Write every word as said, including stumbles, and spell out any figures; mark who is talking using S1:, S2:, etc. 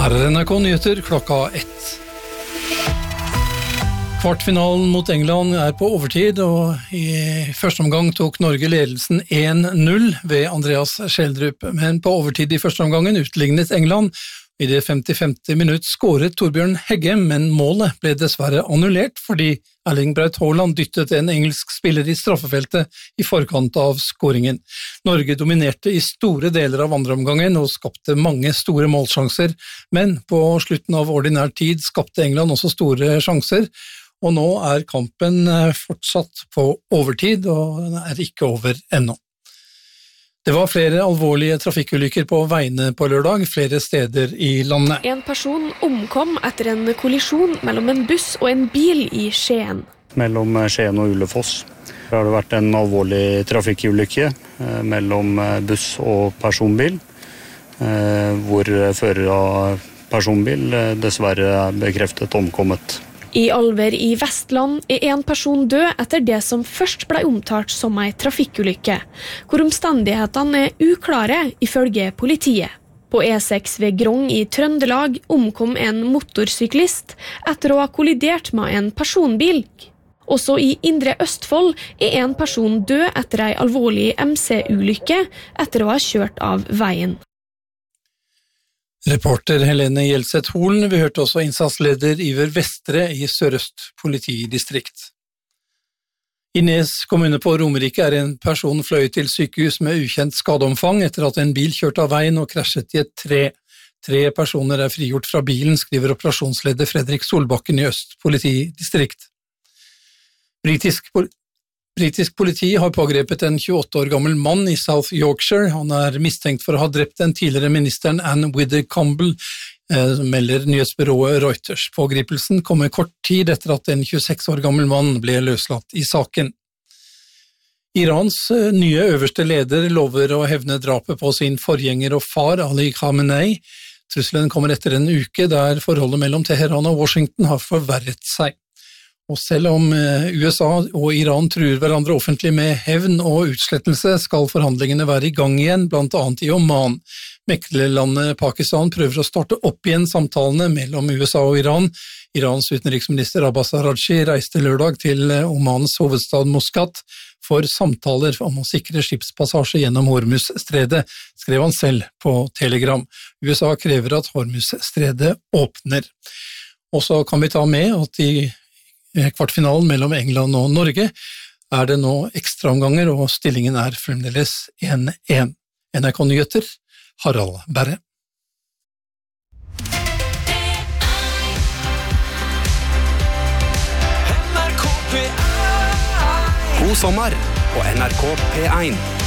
S1: Her er N R K Nyheter klokka ett. Kvartfinalen mot England er på overtid, og i første omgang tok Norge ledelsen en null ved Andreas Schjelderup. Men på overtid i første omgangen utlignet England. I det femtifemte minutt skåret Torbjørn Hegge, men målet ble dessverre annullert fordi Erling Braut Haaland dyttet en engelsk spiller i straffefeltet i forkant av skåringen. Norge dominerte i store deler av andre omgangen og skapte mange store målsjanser, men på slutten av ordinær tid skapte England også store sjanser, og nå er kampen fortsatt på overtid, og den er ikke over ennå. Det var flere alvorlige trafikkulykker på veiene på lørdag, flere steder i landet.
S2: En person omkom etter en kollisjon mellom en buss og en bil i Skien.
S3: Mellom Skien og Ulefoss har det vært en alvorlig trafikkulykke mellom buss og personbil, hvor fører av personbil dessverre er bekreftet omkommet.
S2: I Alver i Vestland er en person død etter det som først ble omtalt som en trafikkulykke, hvor omstendighetene er uklare ifølge politiet. På E seks ved Grong i Trøndelag omkom en motorsyklist etter å ha kollidert med en personbil. Også i Indre Østfold er en person død etter en alvorlig M C-ulykke etter å ha kjørt av veien.
S1: Reporter Helene Gjelseth Holen, vi hørte også innsatsleder Iver Vestre i Sør-Øst politidistrikt. I Nes kommune på Romerike er en person fløyet til sykehus med ukjent skadeomfang etter at en bil kjørte av veien og krasjet i et tre. Tre personer er frigjort fra bilen, skriver operasjonsleder Fredrik Solbakken i Øst politidistrikt. Britisk politi Britisk politi har pågrepet en tjueåtte år gammel mann i South Yorkshire. Han er mistenkt for å ha drept den tidligere ministeren Anne Wither-Campbell, eh, melder nyhetsbyrået Reuters. Pågripelsen kommer kort tid etter at en tjueseks år gammel mann ble løslatt i saken. Irans eh, nye øverste leder lover å hevne drapet på sin forgjenger og far Ali Khamenei. Trusselen kommer etter en uke der forholdet mellom Teheran og Washington har forverret seg. Og selv om U S A og Iran truer hverandre offentlig med hevn og utslettelse, skal forhandlingene være i gang igjen, blant annet i Oman. Meklerlandet Pakistan prøver å starte opp igjen samtalene mellom U S A og Iran. Irans utenriksminister Abbas Araghchi reiste lørdag til Omans hovedstad Muscat for samtaler om å sikre skipspassasje gjennom Hormuz-stredet, skrev han selv på Telegram. U S A krever at Hormuz-stredet åpner. Og så kan vi ta med at i kvartfinalen mellom England og Norge er det nå ekstraomganger, og stillingen er fremdeles en en. N R K Nyheter, Harald Berre.
S4: God sommer på N R K P en.